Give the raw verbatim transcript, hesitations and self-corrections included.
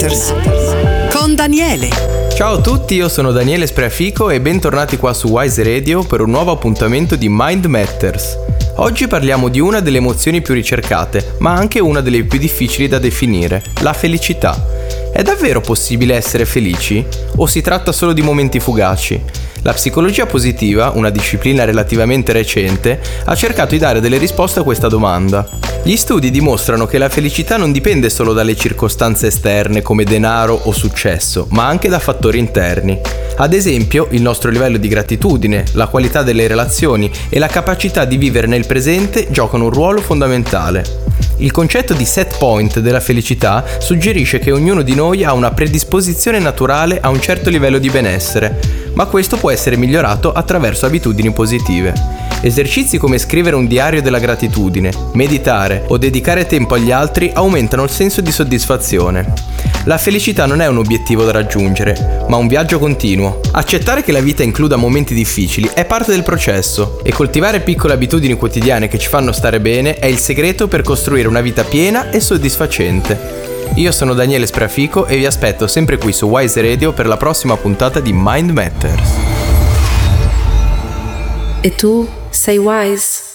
Matters con Daniele. Ciao a tutti, io sono Daniele Spreafico e bentornati qua su Wise Radio per un nuovo appuntamento di Mind Matters. Oggi parliamo di una delle emozioni più ricercate, ma anche una delle più difficili da definire, la felicità. È davvero possibile essere felici? O si tratta solo di momenti fugaci? La psicologia positiva, una disciplina relativamente recente, ha cercato di dare delle risposte a questa domanda. Gli studi dimostrano che la felicità non dipende solo dalle circostanze esterne come denaro o successo, ma anche da fattori interni. Ad esempio, il nostro livello di gratitudine, la qualità delle relazioni e la capacità di vivere nel presente giocano un ruolo fondamentale. Il concetto di set point della felicità suggerisce che ognuno di noi ha una predisposizione naturale a un certo livello di benessere, ma questo può essere migliorato attraverso abitudini positive. Esercizi come scrivere un diario della gratitudine, meditare o dedicare tempo agli altri aumentano il senso di soddisfazione. La felicità non è un obiettivo da raggiungere, ma un viaggio continuo. Accettare che la vita includa momenti difficili è parte del processo e coltivare piccole abitudini quotidiane che ci fanno stare bene è il segreto per costruire una vita piena e soddisfacente. Io sono Daniele Spreafico e vi aspetto sempre qui su Wise Radio per la prossima puntata di Mind Matters. E tu sei wise?